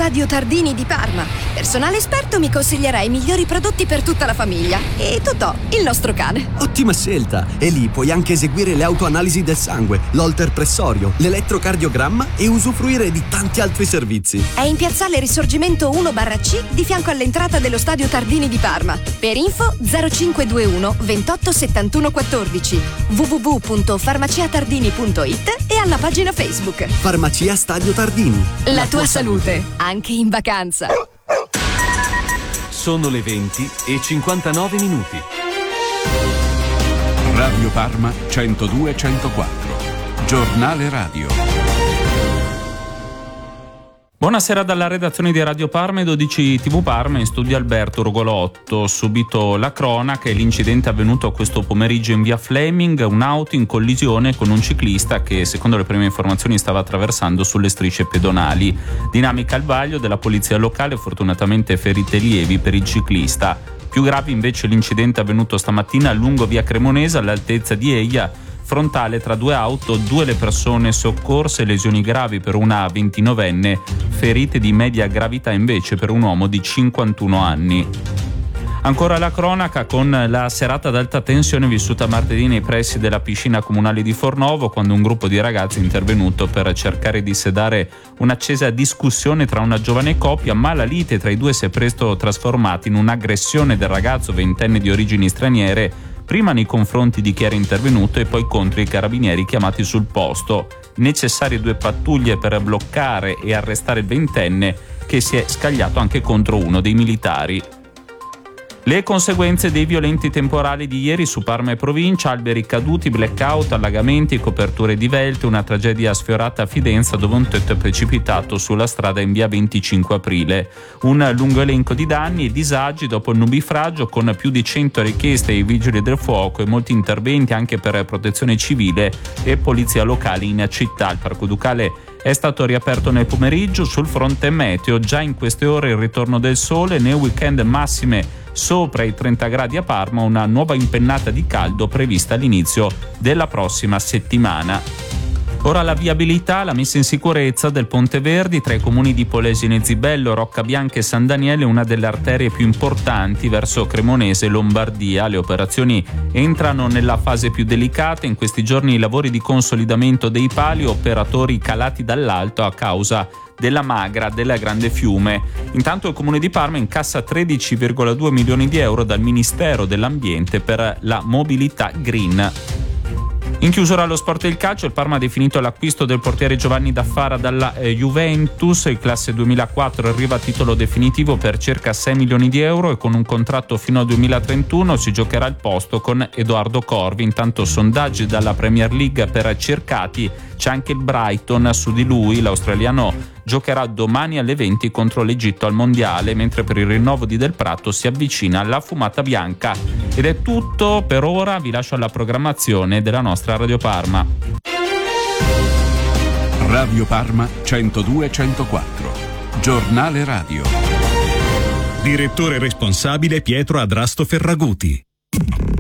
Stadio Tardini di Parma. Personale esperto mi consiglierà i migliori prodotti per tutta la famiglia. E Totò, il nostro cane. Ottima scelta! E lì puoi anche eseguire le autoanalisi del sangue, l'holter pressorio, l'elettrocardiogramma e usufruire di tanti altri servizi. È in piazzale Risorgimento 1/C di fianco all'entrata dello Stadio Tardini di Parma. Per info 0521 28 71 14, www.farmaciatardini.it e alla pagina Facebook. Farmacia Stadio Tardini. La tua salute, anche in vacanza. Sono le 20:59. Radio Parma 102-104. Giornale radio. Buonasera dalla redazione di Radio Parma e 12 TV Parma, in studio Alberto Rugolotto. Subito la cronaca e l'incidente avvenuto questo pomeriggio in via Fleming, un'auto in collisione con un ciclista che, secondo le prime informazioni, stava attraversando sulle strisce pedonali. Dinamica al vaglio della polizia locale, fortunatamente ferite lievi per il ciclista. Più grave invece l'incidente avvenuto stamattina lungo via Cremonese all'altezza di Eia, frontale tra due auto, 2 le persone soccorse, lesioni gravi per una 29enne, ferite di media gravità invece per un uomo di 51 anni. Ancora la cronaca con la serata ad alta tensione vissuta martedì nei pressi della piscina comunale di Fornovo, quando un gruppo di ragazzi è intervenuto per cercare di sedare un'accesa discussione tra una giovane coppia, ma la lite tra i due si è presto trasformata in un'aggressione del ragazzo ventenne di origini straniere, prima nei confronti di chi era intervenuto e poi contro i carabinieri chiamati sul posto. Necessarie 2 pattuglie per bloccare e arrestare il ventenne, che si è scagliato anche contro uno dei militari. Le conseguenze dei violenti temporali di ieri su Parma e provincia: alberi caduti, blackout, allagamenti, coperture divelte, una tragedia sfiorata a Fidenza dove un tetto è precipitato sulla strada in via 25 aprile. Un lungo elenco di danni e disagi dopo il nubifragio, con più di 100 richieste ai vigili del fuoco e molti interventi anche per protezione civile e polizia locale in città. Il Parco Ducale è stato riaperto nel pomeriggio. Sul fronte meteo, già in queste ore il ritorno del sole, nel weekend massime sopra i 30 gradi a Parma, una nuova impennata di caldo prevista all'inizio della prossima settimana. Ora la viabilità, la messa in sicurezza del Ponte Verdi tra i comuni di Polesine Zibello, Roccabianca e San Daniele, una delle arterie più importanti verso Cremonese e Lombardia. Le operazioni entrano nella fase più delicata. In questi giorni i lavori di consolidamento dei pali, operatori calati dall'alto a causa della magra del Grande Fiume. Intanto il Comune di Parma incassa 13,2 milioni di euro dal Ministero dell'Ambiente per la mobilità green. In chiusura allo sport e il calcio, il Parma ha definito l'acquisto del portiere Giovanni Daffara dalla Juventus. Il classe 2004 arriva a titolo definitivo per circa 6 milioni di euro e con un contratto fino al 2031 si giocherà il posto con Edoardo Corvi. Intanto sondaggi dalla Premier League per cercati, c'è anche il Brighton su di lui. L'australiano giocherà domani alle 20 contro l'Egitto al Mondiale, mentre per il rinnovo di Del Prato si avvicina la fumata bianca. Ed è tutto per ora, vi lascio alla programmazione della nostra Radio Parma. Radio Parma 102-104. Giornale radio. Direttore responsabile Pietro Adrasto Ferraguti.